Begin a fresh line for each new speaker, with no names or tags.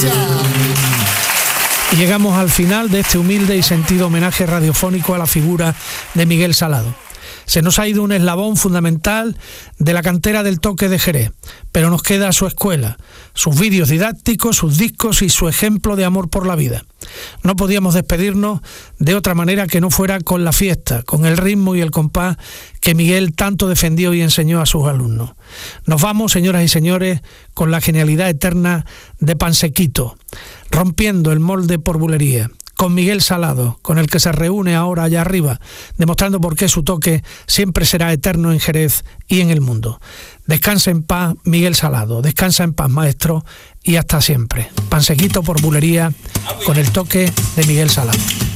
gracias.
Y llegamos al final de este humilde y sentido homenaje radiofónico a la figura de Miguel Salado. Se nos ha ido un eslabón fundamental de la cantera del toque de Jerez, pero nos queda su escuela, sus vídeos didácticos, sus discos y su ejemplo de amor por la vida. No podíamos despedirnos de otra manera que no fuera con la fiesta, con el ritmo y el compás que Miguel tanto defendió y enseñó a sus alumnos. Nos vamos, señoras y señores, con la genialidad eterna de Pansequito, rompiendo el molde por bulería, con Miguel Salado, con el que se reúne ahora allá arriba, demostrando por qué su toque siempre será eterno en Jerez y en el mundo. Descansa en paz, Miguel Salado, descansa en paz, maestro, y hasta siempre. Pansequito por bulería, con el toque de Miguel Salado.